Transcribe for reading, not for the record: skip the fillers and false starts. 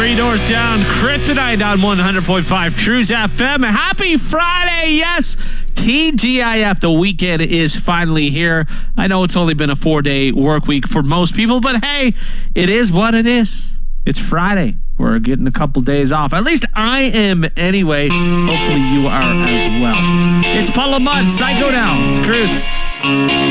Three Doors Down, Kryptonite on 100.5 Cruise FM. Happy Friday, yes. TGIF, the weekend is finally here. I know it's only been a 4-day work week for most people, but hey, it is what it is. It's Friday. We're getting a couple days off. At least I am anyway. Hopefully you are as well. It's Paul Lamont, Psycho Now. It's Cruise.